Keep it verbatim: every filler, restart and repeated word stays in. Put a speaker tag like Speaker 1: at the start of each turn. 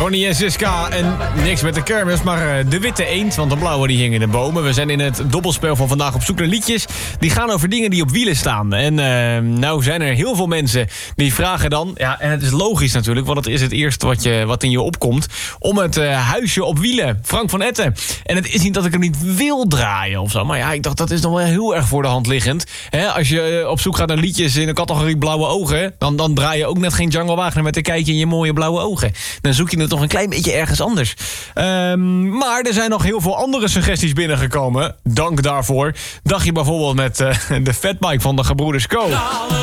Speaker 1: Ronnie en Siska en niks met de kermis, maar de witte eend. Want de blauwe die hing in de bomen. We zijn in het dobbelspel van vandaag op zoek naar liedjes. Die gaan over dingen die op wielen staan. En uh, nou zijn er heel veel mensen die vragen dan... Ja, en het is logisch natuurlijk, want het is het eerste wat, je, wat in je opkomt... om het uh, huisje op wielen. Frank van Etten. En het is niet dat ik hem niet wil draaien of zo. Maar ja, ik dacht, dat is nog wel heel erg voor de hand liggend. He, als je op zoek gaat naar liedjes in de categorie blauwe ogen... dan, dan draai je ook net geen Django Wagner met een kijkje in je mooie blauwe ogen. Dan zoek je het toch een klein beetje ergens anders. Um, maar er zijn nog heel veel andere suggesties binnengekomen. Dank daarvoor. Dacht je bijvoorbeeld met uh, de fatbike van de gebroeders Co.